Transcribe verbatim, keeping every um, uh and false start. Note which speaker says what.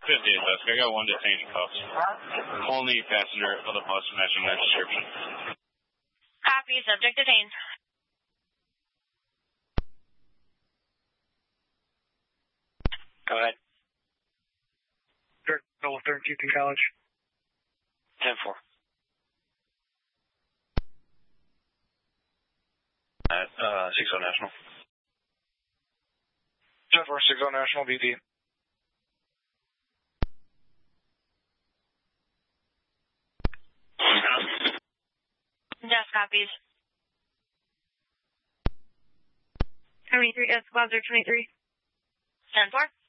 Speaker 1: fifty, Tusk. I got one detained in cuffs. Only passenger of the bus matching their description.
Speaker 2: Copy. Subject detained.
Speaker 3: Go ahead.
Speaker 4: Double thirteenth in College.
Speaker 3: ten four. At uh, six oh National.
Speaker 4: ten four, six oh National, B D.
Speaker 2: Yes, copies.
Speaker 5: twenty-three, S, Squad twenty-three.
Speaker 2: ten four.